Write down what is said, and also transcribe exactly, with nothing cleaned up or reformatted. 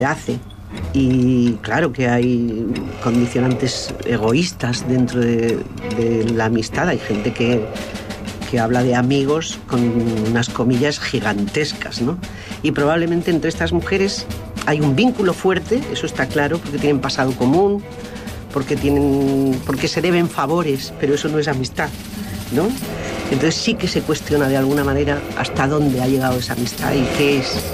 hace. Y claro que hay condicionantes egoístas dentro de, de la amistad. Hay gente que, que habla de amigos con unas comillas gigantescas, ¿no? Y probablemente entre estas mujeres hay un vínculo fuerte, eso está claro, porque tienen pasado común, porque, tienen, porque se deben favores, pero eso no es amistad, ¿no? Entonces sí que se cuestiona de alguna manera hasta dónde ha llegado esa amistad y qué es